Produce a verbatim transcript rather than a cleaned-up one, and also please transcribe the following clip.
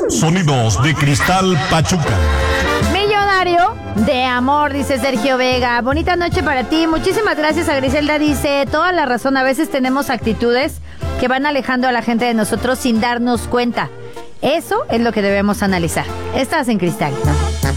Sonidos de Cristal Pachuca. Millonario de amor, dice Sergio Vega. Bonita noche para ti. Muchísimas gracias a Griselda. Dice, toda la razón, a veces tenemos actitudes que van alejando a la gente de nosotros sin darnos cuenta. Eso es lo que debemos analizar. Estás en Cristal.